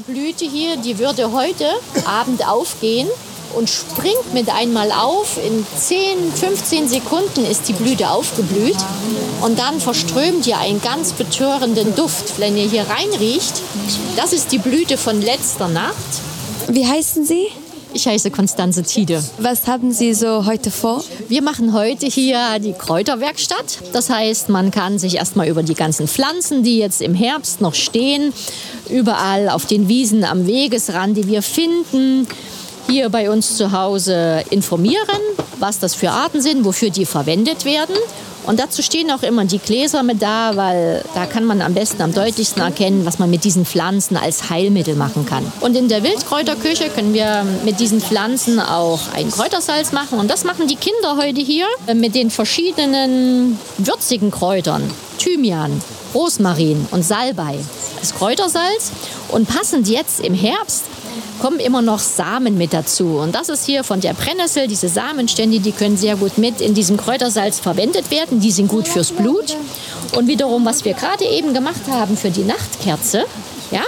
Blüte hier, die würde heute Abend aufgehen und springt mit einmal auf. In 10, 15 Sekunden ist die Blüte aufgeblüht. Und dann verströmt ihr einen ganz betörenden Duft. Wenn ihr hier reinriecht, das ist die Blüte von letzter Nacht. Wie heißen Sie? Ich heiße Konstanze Tiede. Was haben Sie so heute vor? Wir machen heute hier die Kräuterwerkstatt. Das heißt, man kann sich erstmal über die ganzen Pflanzen, die jetzt im Herbst noch stehen, überall auf den Wiesen am Wegesrand, die wir finden, hier bei uns zu Hause informieren, was das für Arten sind, wofür die verwendet werden. Und dazu stehen auch immer die Gläser mit da, weil da kann man am besten, am deutlichsten erkennen, was man mit diesen Pflanzen als Heilmittel machen kann. Und in der Wildkräuterküche können wir mit diesen Pflanzen auch ein Kräutersalz machen. Und das machen die Kinder heute hier mit den verschiedenen würzigen Kräutern. Thymian, Rosmarin und Salbei als Kräutersalz. Und passend jetzt im Herbst kommen immer noch Samen mit dazu. Und das ist hier von der Brennnessel, diese Samenstände, die können sehr gut mit in diesem Kräutersalz verwendet werden. Die sind gut fürs Blut. Und wiederum, was wir gerade eben gemacht haben für die Nachtkerze, ja,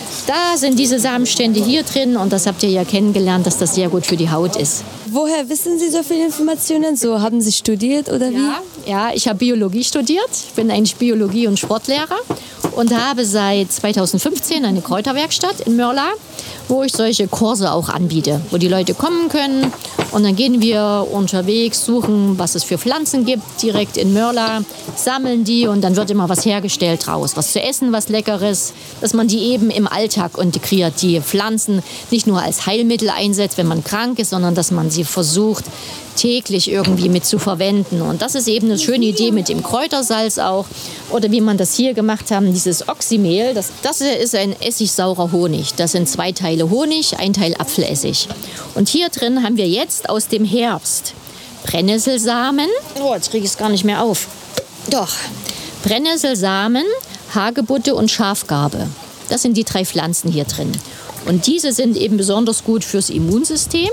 da sind diese Samenstände hier drin und das habt ihr ja kennengelernt, dass das sehr gut für die Haut ist. Woher wissen Sie so viele Informationen? So, haben Sie studiert oder wie? Ja, ich habe Biologie studiert. Ich bin eigentlich Biologie- und Sportlehrer und habe seit 2015 eine Kräuterwerkstatt in Mörla, wo ich solche Kurse auch anbiete, wo die Leute kommen können. Und dann gehen wir unterwegs, suchen, was es für Pflanzen gibt, direkt in Mörla, sammeln die und dann wird immer was hergestellt draus. Was zu essen, was Leckeres, dass man die eben im Alltag integriert. Die Pflanzen nicht nur als Heilmittel einsetzt, wenn man krank ist, sondern dass man sie versucht, täglich irgendwie mit zu verwenden. Und das ist eben eine schöne Idee mit dem Kräutersalz auch. Oder wie man das hier gemacht haben, dieses Oxymehl. Das ist ein essigsaurer Honig. Das sind 2 Teile Honig, 1 Teil Apfelessig. Und hier drin haben wir jetzt aus dem Herbst Brennnesselsamen. Oh, jetzt kriege ich es gar nicht mehr auf. Doch, Brennnesselsamen, Hagebutte und Schafgarbe. Das sind die 3 Pflanzen hier drin. Und diese sind eben besonders gut fürs Immunsystem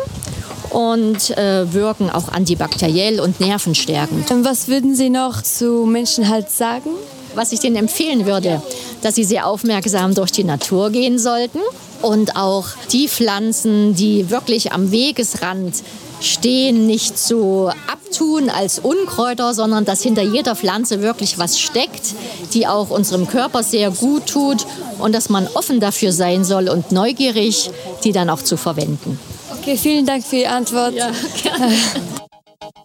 und wirken auch antibakteriell und nervenstärkend. Und was würden Sie noch zu Menschen halt sagen? Was ich denen empfehlen würde, dass sie sehr aufmerksam durch die Natur gehen sollten und auch die Pflanzen, die wirklich am Wegesrand stehen, nicht so abtun als Unkräuter, sondern dass hinter jeder Pflanze wirklich was steckt, die auch unserem Körper sehr gut tut und dass man offen dafür sein soll und neugierig, die dann auch zu verwenden. Okay, vielen Dank für Ihre Antwort. Ja, gerne.